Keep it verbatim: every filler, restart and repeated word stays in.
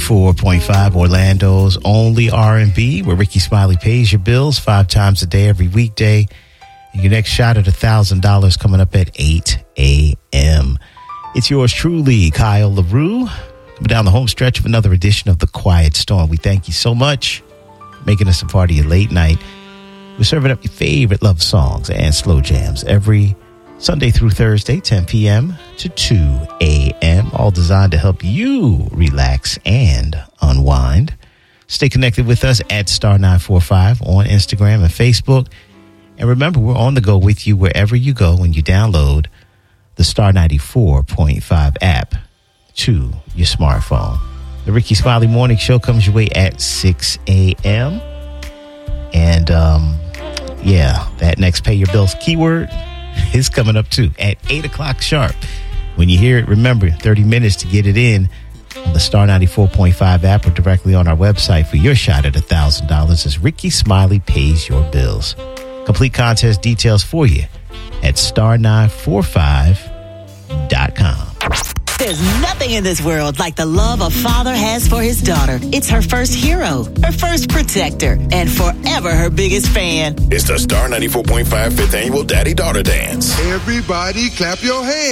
ninety-four point five, Orlando's only R and B, where Ricky Smiley pays your bills five times a day, every weekday. And your next shot at one thousand dollars coming up at eight a.m. It's yours truly, Kyle LaRue, coming down the home stretch of another edition of The Quiet Storm. We thank you so much for making us a part of your late night. We're serving up your favorite love songs and slow jams every Sunday through Thursday, ten p.m. to two a.m., all designed to help you relax and unwind. Stay connected with us at Star nine four five on Instagram and Facebook. And remember, we're on the go with you wherever you go when you download the Star ninety-four point five app to your smartphone. The Ricky Smiley Morning Show comes your way at six a.m. And, um, yeah, that next Pay Your Bills keyword is coming up too at eight o'clock sharp. When you hear it, remember, thirty minutes to get it in on the Star ninety-four point five app or directly on our website for your shot at one thousand dollars as Ricky Smiley pays your bills. Complete contest details for you at star nine four five dot com. There's nothing in this world like the love a father has for his daughter. It's her first hero, her first protector, and forever her biggest fan. It's the Star ninety-four point five fifth Annual Daddy-Daughter Dance. Everybody clap your hands.